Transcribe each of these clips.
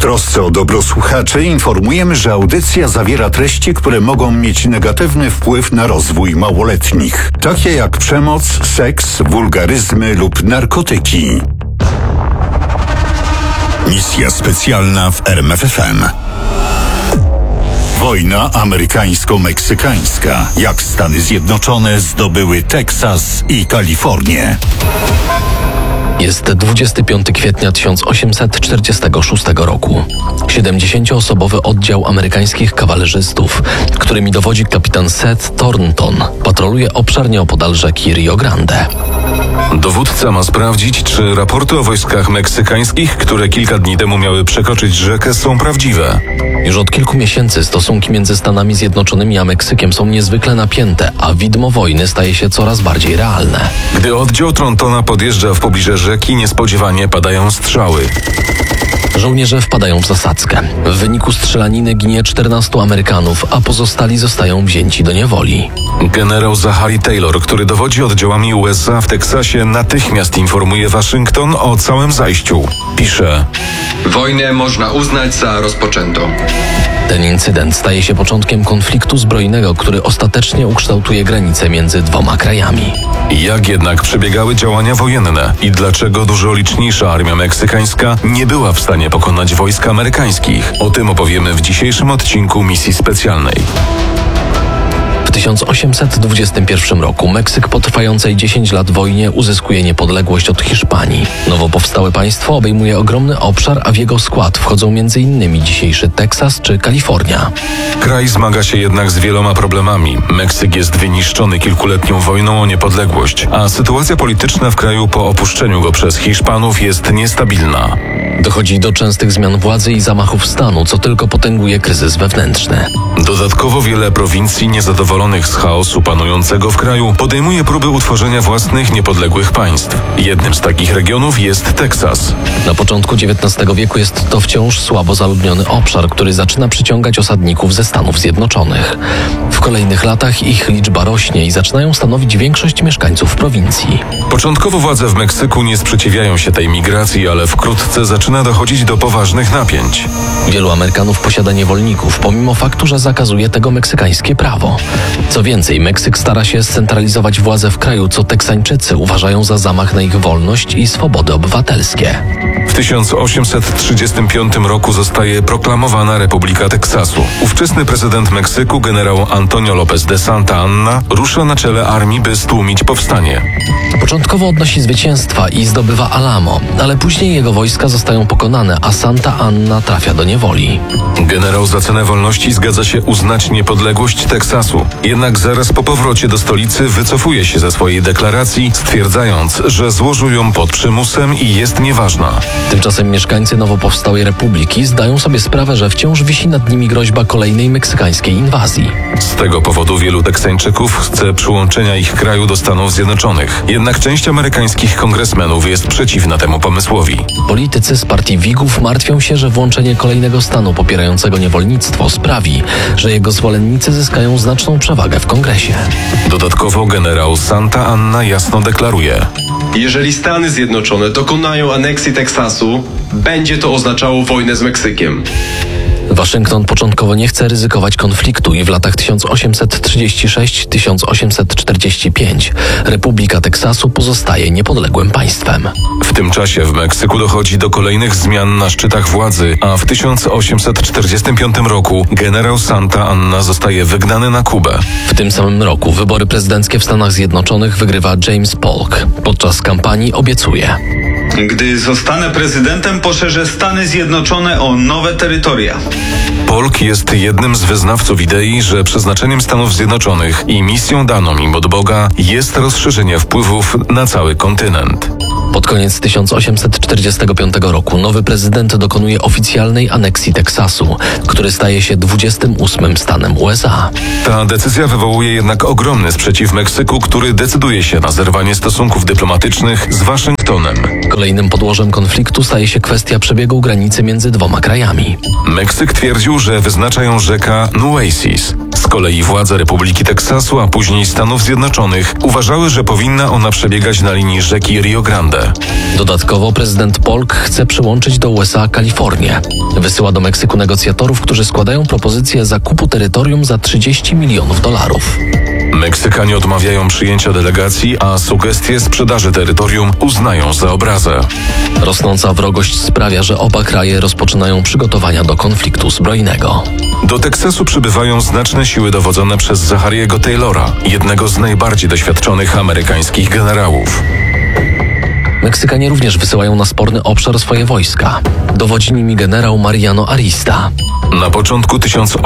trosce o dobro słuchaczy informujemy, że audycja zawiera treści, które mogą mieć negatywny wpływ na rozwój małoletnich, takie jak przemoc, seks, wulgaryzmy lub narkotyki. Misja specjalna w RMFFM. Wojna amerykańsko-meksykańska. Jak Stany Zjednoczone zdobyły Teksas i Kalifornię. Jest 25 kwietnia 1846 roku. 70-osobowy oddział amerykańskich kawalerzystów, którymi dowodzi kapitan Seth Thornton, patroluje obszar nieopodal rzeki Rio Grande. Dowódca ma sprawdzić, czy raporty o wojskach meksykańskich, które kilka dni temu miały przekroczyć rzekę, są prawdziwe. Już od kilku miesięcy stosunki między Stanami Zjednoczonymi a Meksykiem są niezwykle napięte, a widmo wojny staje się coraz bardziej realne. Gdy oddział Thorntona podjeżdża w pobliże rzeki, niespodziewanie padają strzały. Żołnierze wpadają w zasadzkę. W wyniku strzelaniny ginie 14 Amerykanów, a pozostali zostają wzięci do niewoli. Generał Zachary Taylor, który dowodzi oddziałami USA w Teksasie, natychmiast informuje Waszyngton o całym zajściu. Pisze: wojnę można uznać za rozpoczętą. Ten incydent staje się początkiem konfliktu zbrojnego, który ostatecznie ukształtuje granice między dwoma krajami. Jak jednak przebiegały działania wojenne i dlaczego dużo liczniejsza armia meksykańska nie była w stanie pokonać wojsk amerykańskich? O tym opowiemy w dzisiejszym odcinku Misji Specjalnej. W 1821 roku Meksyk po trwającej 10 lat wojnie uzyskuje niepodległość od Hiszpanii. Nowo powstałe państwo obejmuje ogromny obszar, a w jego skład wchodzą m.in. dzisiejszy Teksas czy Kalifornia. Kraj zmaga się jednak z wieloma problemami. Meksyk jest wyniszczony kilkuletnią wojną o niepodległość, a sytuacja polityczna w kraju po opuszczeniu go przez Hiszpanów jest niestabilna. Dochodzi do częstych zmian władzy i zamachów stanu, co tylko potęguje kryzys wewnętrzny. Dodatkowo wiele prowincji niezadowolonych z chaosu panującego w kraju podejmuje próby utworzenia własnych niepodległych państw. Jednym z takich regionów jest Teksas. Na początku XIX wieku jest to wciąż słabo zaludniony obszar, który zaczyna przyciągać osadników ze Stanów Zjednoczonych. W kolejnych latach ich liczba rośnie i zaczynają stanowić większość mieszkańców prowincji. Początkowo władze w Meksyku nie sprzeciwiają się tej migracji, ale wkrótce zaczyna dochodzić do poważnych napięć. Wielu Amerykanów posiada niewolników, pomimo faktu, że zakazuje tego meksykańskie prawo. Co więcej, Meksyk stara się scentralizować władzę w kraju, co Teksańczycy uważają za zamach na ich wolność i swobody obywatelskie. W 1835 roku zostaje proklamowana Republika Teksasu. Ówczesny prezydent Meksyku, generał Antonio López de Santa Anna, rusza na czele armii, by stłumić powstanie. Początkowo odnosi zwycięstwa i zdobywa Alamo, ale później jego wojska zostają pokonane, a Santa Anna trafia do niewoli. Generał za cenę wolności zgadza się uznać niepodległość Teksasu. Jednak zaraz po powrocie do stolicy wycofuje się ze swojej deklaracji, stwierdzając, że złożył ją pod przymusem i jest nieważna. Tymczasem mieszkańcy nowo powstałej republiki zdają sobie sprawę, że wciąż wisi nad nimi groźba kolejnej meksykańskiej inwazji. Z tego powodu wielu Teksańczyków chce przyłączenia ich kraju do Stanów Zjednoczonych. Jednak część amerykańskich kongresmenów jest przeciwna temu pomysłowi. Politycy z partii Whigów martwią się, że włączenie kolejnego stanu popierającego niewolnictwo sprawi, że jego zwolennicy zyskają znaczną przewagę w kongresie. Dodatkowo generał Santa Anna jasno deklaruje: jeżeli Stany Zjednoczone dokonają aneksji Teksasu, będzie to oznaczało wojnę z Meksykiem. Waszyngton początkowo nie chce ryzykować konfliktu i w latach 1836-1845 Republika Teksasu pozostaje niepodległym państwem. W tym czasie w Meksyku dochodzi do kolejnych zmian na szczytach władzy, a w 1845 roku generał Santa Anna zostaje wygnany na Kubę. W tym samym roku wybory prezydenckie w Stanach Zjednoczonych wygrywa James Polk. Podczas kampanii obiecuje: gdy zostanę prezydentem, poszerzę Stany Zjednoczone o nowe terytoria. Polk jest jednym z wyznawców idei, że przeznaczeniem Stanów Zjednoczonych i misją daną im od Boga jest rozszerzenie wpływów na cały kontynent. Pod koniec 1845 roku nowy prezydent dokonuje oficjalnej aneksji Teksasu, który staje się 28. stanem USA. Ta decyzja wywołuje jednak ogromny sprzeciw Meksyku, który decyduje się na zerwanie stosunków dyplomatycznych z Waszyngtonem. Kolejnym podłożem konfliktu staje się kwestia przebiegu granicy między dwoma krajami. Meksyk twierdził, że wyznacza ją rzeka Nueces. Z kolei władze Republiki Teksasu, a później Stanów Zjednoczonych uważały, że powinna ona przebiegać na linii rzeki Rio Grande. Grande. Dodatkowo prezydent Polk chce przyłączyć do USA Kalifornię. Wysyła do Meksyku negocjatorów, którzy składają propozycję zakupu terytorium za $30 milionów. Meksykanie odmawiają przyjęcia delegacji, a sugestie sprzedaży terytorium uznają za obrazę. Rosnąca wrogość sprawia, że oba kraje rozpoczynają przygotowania do konfliktu zbrojnego. Do Teksasu przybywają znaczne siły dowodzone przez Zachariego Taylora, jednego z najbardziej doświadczonych amerykańskich generałów. Meksykanie również wysyłają na sporny obszar swoje wojska. Dowodzi nimi generał Mariano Arista. Na początku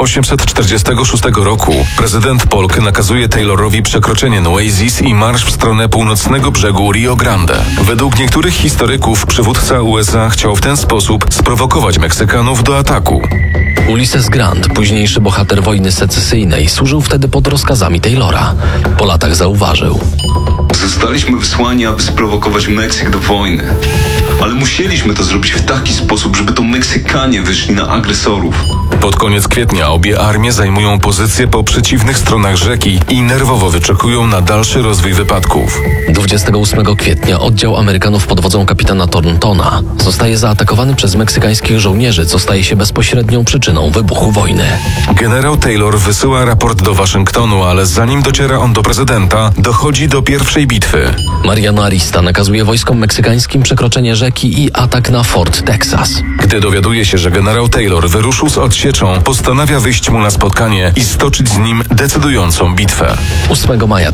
1846 roku prezydent Polk nakazuje Taylorowi przekroczenie Nueces i marsz w stronę północnego brzegu Rio Grande. Według niektórych historyków przywódca USA chciał w ten sposób sprowokować Meksykanów do ataku. Ulysses Grant, późniejszy bohater wojny secesyjnej, służył wtedy pod rozkazami Taylora. Po latach zauważył: Zostaliśmy wysłani, aby sprowokować Meksyk do wojny. Ale musieliśmy to zrobić w taki sposób, żeby to Meksykanie wyszli na agresorów. Pod koniec kwietnia obie armie zajmują pozycje po przeciwnych stronach rzeki i nerwowo wyczekują na dalszy rozwój wypadków. 28 kwietnia oddział Amerykanów pod wodzą kapitana Thorntona zostaje zaatakowany przez meksykańskich żołnierzy, co staje się bezpośrednią przyczyną wybuchu wojny. Generał Taylor wysyła raport do Waszyngtonu, ale zanim dociera on do prezydenta, dochodzi do pierwszej bitwy. Mariano Arista nakazuje wojskom meksykańskim przekroczenie rzeki i atak na Fort Texas. Gdy dowiaduje się, że generał Taylor wyruszył z odsieczą, postanawia wyjść mu na spotkanie i stoczyć z nim decydującą bitwę. 8 maja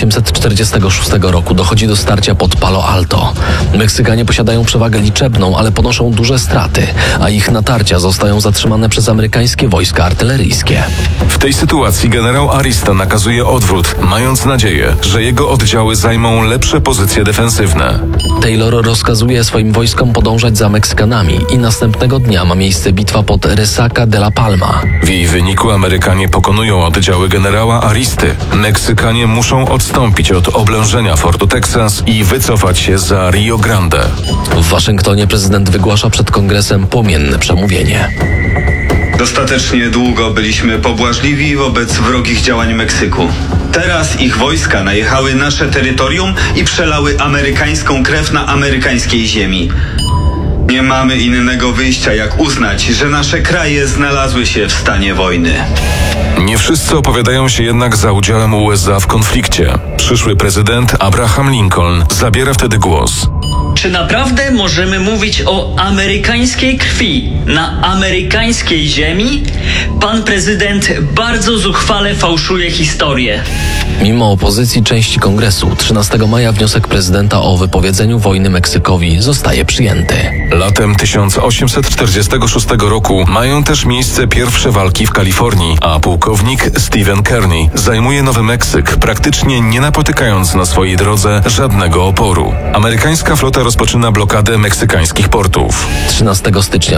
1846 roku dochodzi do starcia pod Palo Alto. Meksykanie posiadają przewagę liczebną, ale ponoszą duże straty, a ich natarcia zostają zatrzymane przez amerykańskie wojska artyleryjskie. W tej sytuacji generał Arista nakazuje odwrót, mając nadzieję, że jego oddziały zajmą lepsze pozycje defensywne. Taylor rozkazuje swoim wojskom podążać za Meksykanami i następnego dnia ma miejsce bitwa pod Resaca de la Palma. W jej wyniku Amerykanie pokonują oddziały generała Aristy. Meksykanie muszą odstąpić od oblężenia Fortu Texas i wycofać się za Rio Grande. W Waszyngtonie prezydent wygłasza przed kongresem płomienne przemówienie. Dostatecznie długo byliśmy pobłażliwi wobec wrogich działań Meksyku. Teraz ich wojska najechały nasze terytorium i przelały amerykańską krew na amerykańskiej ziemi. Nie mamy innego wyjścia, jak uznać, że nasze kraje znalazły się w stanie wojny. Nie wszyscy opowiadają się jednak za udziałem USA w konflikcie. Przyszły prezydent Abraham Lincoln zabiera wtedy głos. Czy naprawdę możemy mówić o amerykańskiej krwi na amerykańskiej ziemi? Pan prezydent bardzo zuchwale fałszuje historię. Mimo opozycji części kongresu, 13 maja wniosek prezydenta o wypowiedzeniu wojny Meksykowi zostaje przyjęty. Latem 1846 roku mają też miejsce pierwsze walki w Kalifornii, a pułkownik Stephen Kearny zajmuje Nowy Meksyk, praktycznie nie napotykając na swojej drodze żadnego oporu. Amerykańska flota rozpoczyna blokadę meksykańskich portów. 13 stycznia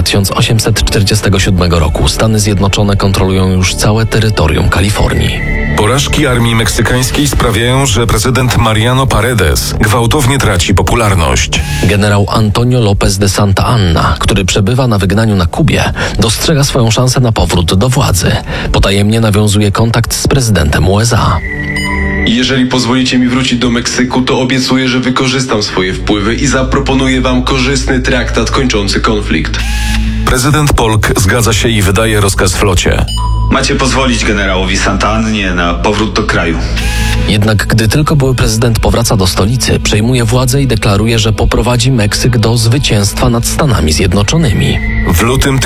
1847 roku Stany Zjednoczone kontrolują już całe terytorium Kalifornii. Porażki armii meksykańskiej sprawiają, że prezydent Mariano Paredes gwałtownie traci popularność. Generał Antonio López de Santa Anna, który przebywa na wygnaniu na Kubie, dostrzega swoją szansę na powrót do władzy. Potajemnie nawiązuje kontakt z prezydentem USA. Jeżeli pozwolicie mi wrócić do Meksyku, to obiecuję, że wykorzystam swoje wpływy i zaproponuję wam korzystny traktat kończący konflikt. Prezydent Polk zgadza się i wydaje rozkaz flocie. Macie pozwolić generałowi Santa Annie na powrót do kraju. Jednak gdy tylko były prezydent powraca do stolicy, przejmuje władzę i deklaruje, że poprowadzi Meksyk do zwycięstwa nad Stanami Zjednoczonymi. W lutym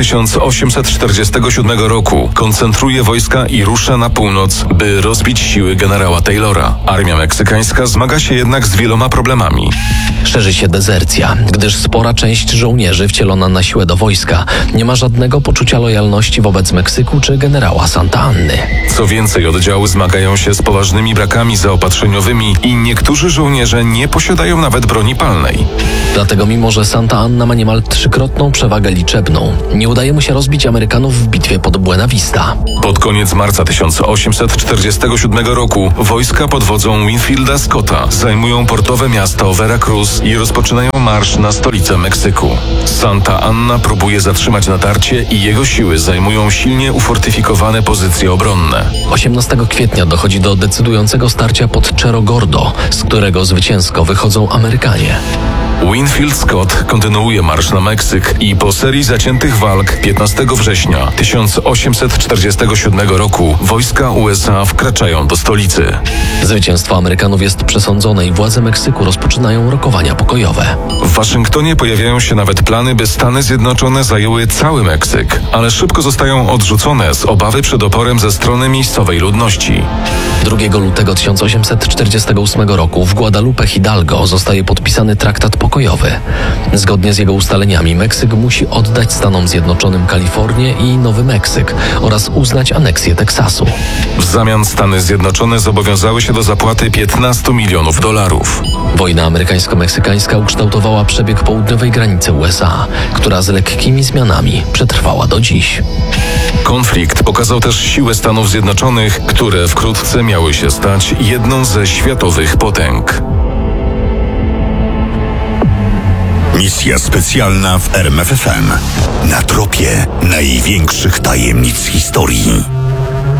1847 roku koncentruje wojska i rusza na północ, by rozbić siły generała Taylora. Armia meksykańska zmaga się jednak z wieloma problemami. Szerzy się dezercja, gdyż spora część żołnierzy wcielona na siłę do wojska nie ma żadnego poczucia lojalności wobec Meksyku czy generała Santa Anny. Co więcej, oddziały zmagają się z poważnymi brakami zaopatrzeniowymi i niektórzy żołnierze nie posiadają nawet broni palnej. Dlatego mimo, że Santa Anna ma niemal trzykrotną przewagę liczebną, nie udaje mu się rozbić Amerykanów w bitwie pod Buena Vista. Pod koniec marca 1847 roku wojska pod wodzą Winfielda Scotta zajmują portowe miasto Veracruz i rozpoczynają marsz na stolicę Meksyku. Santa Anna próbuje zatrzymać natarcie i jego siły zajmują silnie ufortyfikowane pozycje obronne. 18 kwietnia dochodzi do decydującego starcia pod Cerro Gordo, z którego zwycięsko wychodzą Amerykanie. Winfield Scott kontynuuje marsz na Meksyk i po serii zaciętych walk 15 września 1847 roku wojska USA wkraczają do stolicy. Zwycięstwo Amerykanów jest przesądzone i władze Meksyku rozpoczynają rokowania pokojowe. W Waszyngtonie pojawiają się nawet plany, by Stany Zjednoczone zajęły cały Meksyk, ale szybko zostają odrzucone z obawy przed oporem ze strony miejscowej ludności. 2 lutego 1848 roku w Guadalupe Hidalgo zostaje podpisany traktat pokojowy. Zgodnie z jego ustaleniami Meksyk musi oddać Stanom Zjednoczonym Kalifornię i Nowy Meksyk oraz uznać aneksję Teksasu. W zamian Stany Zjednoczone zobowiązały się do zapłaty $15 milionów. Wojna amerykańsko-meksykańska ukształtowała przebieg południowej granicy USA, która z lekkimi zmianami przetrwała do dziś. Konflikt pokazał też siłę Stanów Zjednoczonych, które wkrótce miały się stać jedną ze światowych potęg. Misja specjalna w RMFFM. Na tropie największych tajemnic historii.